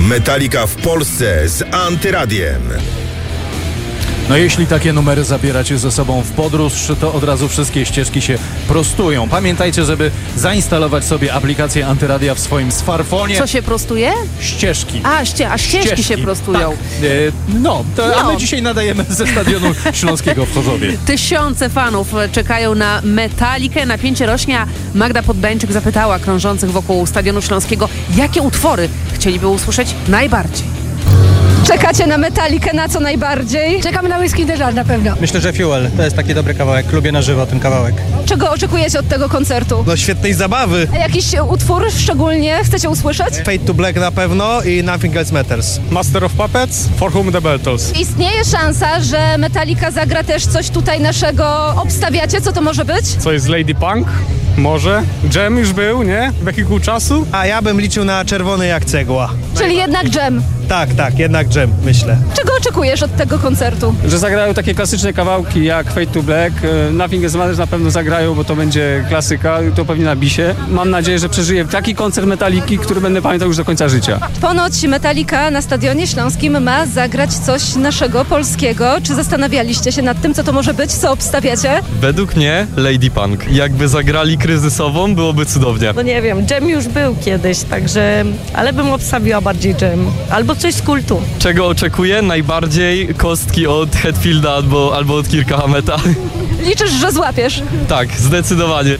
Metallica w Polsce z Antyradiem. No jeśli takie numery zabieracie ze sobą w podróż, to od razu wszystkie ścieżki się prostują. Pamiętajcie, żeby zainstalować sobie aplikację Antyradia w swoim smartfonie. Co się prostuje? Ścieżki. A ścieżki się prostują. Tak. A my dzisiaj nadajemy ze Stadionu Śląskiego w Chorzowie. Tysiące fanów czekają na Metallicę. Napięcie rośnie, a Magda Poddańczyk zapytała krążących wokół Stadionu Śląskiego, jakie utwory chcieliby usłyszeć najbardziej. Czekacie na Metallicę na co najbardziej? Czekamy na Whiskey in the Jar na pewno. Myślę, że Fuel to jest taki dobry kawałek. Lubię na żywo ten kawałek. Czego oczekujecie od tego koncertu? No świetnej zabawy. A jakiś utwór szczególnie chcecie usłyszeć? Fade to Black na pewno i Nothing Else Matters. Master of Puppets, For Whom the Bell Tolls. Istnieje szansa, że Metallica zagra też coś tutaj naszego. Obstawiacie, co to może być? Co jest Lady Punk? Może? Jam już był, nie? Wehikuł czasu? A ja bym liczył na czerwony jak cegła. Czyli jednak Jam. Tak, jednak Jam, myślę. Czego oczekujesz od tego koncertu? Że zagrają takie klasyczne kawałki jak Fade to Black. Nothing Else Matters na pewno zagrają, bo to będzie klasyka. To pewnie na bisie. Mam nadzieję, że przeżyję taki koncert Metalliki, który będę pamiętał już do końca życia. Ponoć Metallica na Stadionie Śląskim ma zagrać coś naszego, polskiego. Czy zastanawialiście się nad tym, co to może być? Co obstawiacie? Według mnie Lady Punk. Jakby zagrali kryzysową, byłoby cudownie. No nie wiem, Jam już był kiedyś, także, ale bym obstawiła bardziej Jam. Albo coś z kultu. Czego oczekuję? Najbardziej kostki od Hetfielda albo od Kirka Hammeta. Liczysz, że złapiesz? Tak, zdecydowanie.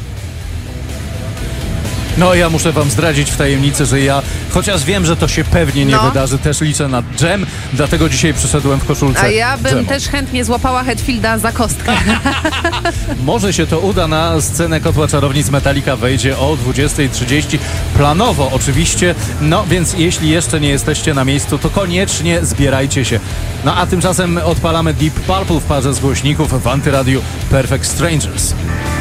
No ja muszę wam zdradzić w tajemnicy, że ja, chociaż wiem, że to się pewnie nie wydarzy, też liczę na Jam, dlatego dzisiaj przyszedłem w koszulce A ja bym Jamu. też chętnie złapała Hetfielda za kostkę. Może się to uda. Na scenę Kotła Czarownic Metallica wejdzie o 20:30. Planowo oczywiście. No więc jeśli jeszcze nie jesteście na miejscu, to koniecznie zbierajcie się. No a tymczasem odpalamy Deep Purple w parze z głośników w Antyradiu Perfect Strangers.